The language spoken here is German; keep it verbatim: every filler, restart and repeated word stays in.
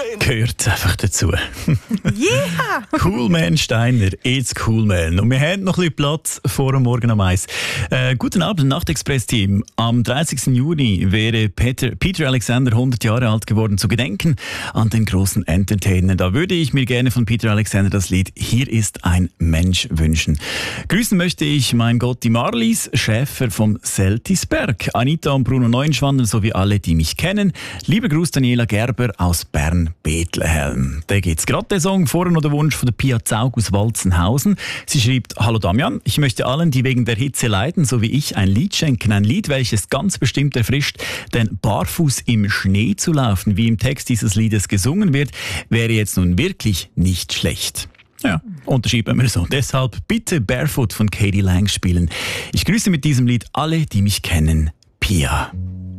Gehört einfach dazu. Yeah! Cool Man Steiner, it's Cool Man. Und wir haben noch ein bisschen Platz vor dem Morgen am Eis. Äh, guten Abend, Nachtexpress-Team. Am dreißigsten Juni wäre Peter, Peter Alexander hundert Jahre alt geworden, zu gedenken an den großen Entertainer. Da würde ich mir gerne von Peter Alexander das Lied Hier ist ein Mensch wünschen. Grüßen möchte ich, mein Gott, die Marlies Schäfer vom Seltisberg, Anita und Bruno Neuenschwander sowie alle, die mich kennen. Lieber Gruß Daniela Gerber aus Bern-Bethlehem. Da geht's gerade der Song, vorher noch der Wunsch von der Pia Zaug aus Walzenhausen. Sie schreibt: Hallo Damian, ich möchte allen, die wegen der Hitze leiden, so wie ich, ein Lied schenken. Ein Lied, welches ganz bestimmt erfrischt, denn barfuß im Schnee zu laufen, wie im Text dieses Liedes gesungen wird, wäre jetzt nun wirklich nicht schlecht. Ja, unterschreiben wir so. Deshalb bitte Barefoot von Katie Lang spielen. Ich grüße mit diesem Lied alle, die mich kennen. Pia.